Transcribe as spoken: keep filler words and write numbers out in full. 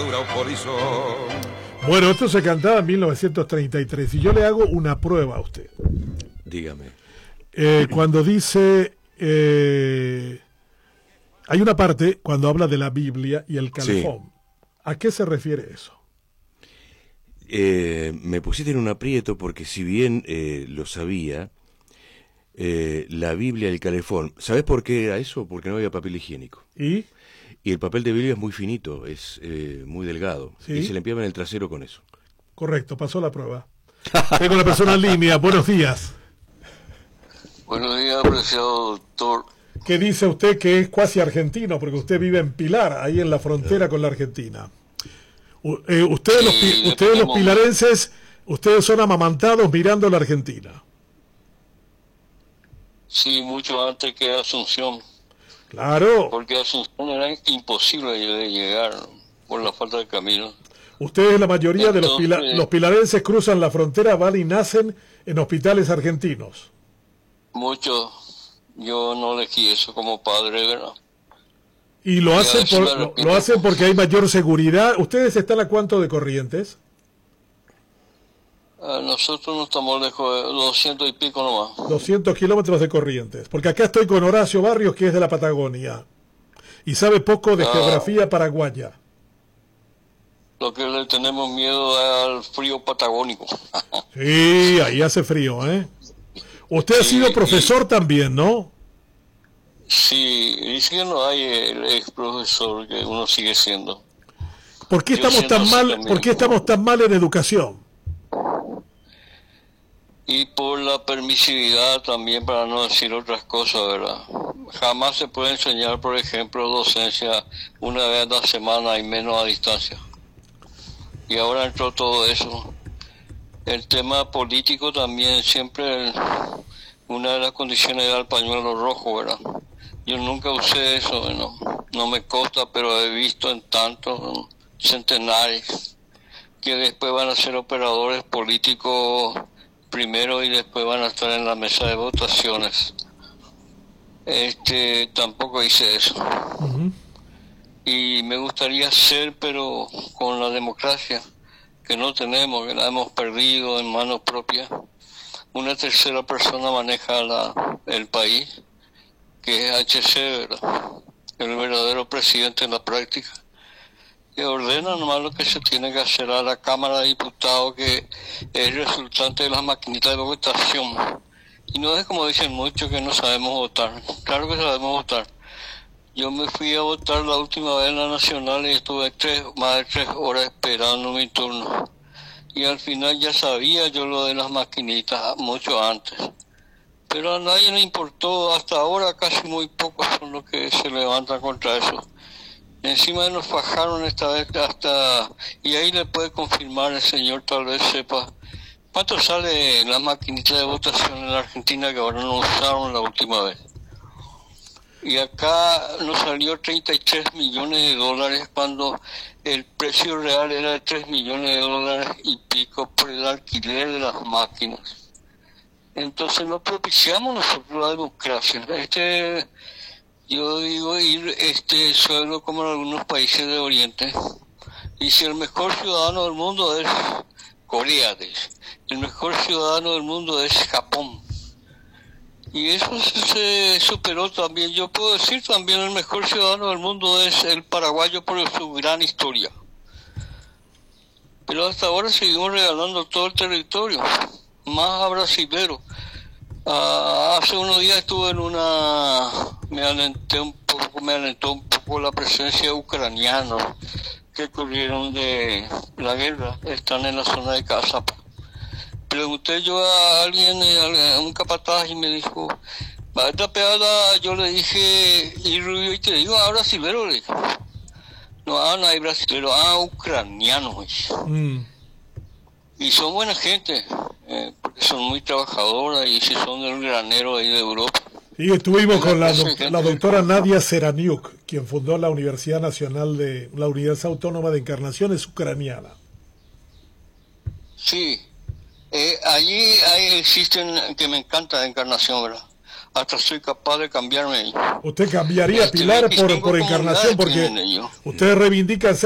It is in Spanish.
herradura o polizón. Bueno, esto se cantaba en mil novecientos treinta y tres y yo le hago una prueba a usted. Dígame. Eh, cuando dice... Eh, hay una parte cuando habla de la Biblia y el calefón. Sí. ¿A qué se refiere eso? Eh, me pusiste en un aprieto porque si bien eh, lo sabía, eh, la Biblia y el calefón, ¿sabes por qué era eso? Porque no había papel higiénico. ¿Y? Y el papel de Biblia es muy finito, es eh, muy delgado. ¿Sí? Y se limpiaba en el trasero con eso. Correcto, pasó la prueba. Tengo una persona en línea. Buenos días. Buenos días, apreciado doctor. ¿Qué dice usted que es cuasi argentino? Porque usted vive en Pilar, ahí en la frontera con la Argentina. U eh, ustedes, los, pi ustedes los pilarenses, ustedes son amamantados mirando la Argentina. Sí, mucho antes que Asunción. Claro. Porque Asunción era imposible de llegar por la falta de camino. Ustedes, la mayoría Entonces, de los, pila los pilarenses, cruzan la frontera, van y nacen en hospitales argentinos. Muchos. Yo no elegí eso como padre, ¿verdad? Y lo hacen, por, lo, lo hacen porque hay mayor seguridad. ¿Ustedes están a cuánto de Corrientes? Uh, nosotros no estamos lejos de doscientos y pico nomás. doscientos kilómetros de Corrientes. Porque acá estoy con Horacio Barrios, que es de la Patagonia. Y sabe poco de uh, geografía paraguaya. Lo que le tenemos miedo es al frío patagónico. Sí, ahí hace frío, ¿eh? Usted ha sí, sido profesor y, también, ¿no? Sí, dice que no hay el ex profesor que uno sigue siendo. ¿Por qué estamos tan mal? ¿Por qué estamos tan mal en educación? Y por la permisividad también, para no decir otras cosas, ¿verdad? Jamás se puede enseñar, por ejemplo, docencia una vez a la semana y menos a distancia. Y ahora entró todo eso. El tema político también, siempre una de las condiciones era el pañuelo rojo, ¿verdad? Yo nunca usé eso, no, no me consta, pero he visto en tantos centenares que después van a ser operadores políticos primero y después van a estar en la mesa de votaciones. Este, tampoco hice eso. Uh-huh. Y me gustaría hacer, pero con la democracia que no tenemos, que la hemos perdido en manos propias. Una tercera persona maneja la, el país, que es H C, ¿verdad? El verdadero presidente en la práctica, que ordena nomás lo que se tiene que hacer a la Cámara de Diputados, que es resultante de las maquinitas de votación. Y no es como dicen muchos que no sabemos votar. Claro que sabemos votar. Yo me fui a votar la última vez en la Nacional y estuve tres, más de tres horas esperando mi turno. Y al final ya sabía yo lo de las maquinitas mucho antes. Pero a nadie le importó, hasta ahora casi muy pocos son los que se levantan contra eso. Encima nos fajaron esta vez hasta, y ahí le puede confirmar el señor, tal vez sepa, cuánto sale las maquinitas de votación en la Argentina que ahora no usaron la última vez. Y acá nos salió treinta y tres millones de dólares cuando el precio real era de tres millones de dólares y pico por el alquiler de las máquinas. Entonces no propiciamos nosotros la democracia. Este, yo digo, ir este suelo como en algunos países de Oriente. Y si el mejor ciudadano del mundo es Corea, el mejor ciudadano del mundo es Japón. Y eso se superó también. Yo puedo decir también el mejor ciudadano del mundo es el paraguayo por su gran historia. Pero hasta ahora seguimos regalando todo el territorio, más a brasileros. Uh, hace unos días estuve en una... Me alenté un poco, me alentó un poco la presencia de ucranianos que corrieron de la guerra. Están en la zona de Caazapá. Pregunté yo a alguien, a un capataz, y me dijo, va esta pegada, yo le dije, y Rubio, y te digo, ah, brasilero, le dije. No, ah, no hay brasilero, ah, ucranianos. Mm. Y son buena gente, eh, porque son muy trabajadoras, y si son del granero ahí de Europa. Y estuvimos con la, do la doctora Nadia Seraniuk, quien fundó la Universidad Nacional de, la Universidad Autónoma de Encarnación, es ucraniana. Sí. Eh, allí ahí existen, que me encanta la Encarnación, ¿verdad? Hasta soy capaz de cambiarme. Usted cambiaría, este, Pilar, por, por Encarnación, porque usted reivindica